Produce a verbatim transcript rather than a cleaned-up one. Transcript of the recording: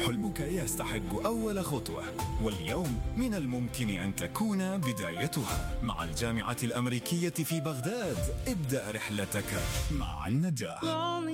حلمك يستحق أول خطوة، واليوم من الممكن أن تكون بدايتها. مع الجامعة الأمريكية في بغداد ابدأ رحلتك مع النجاح.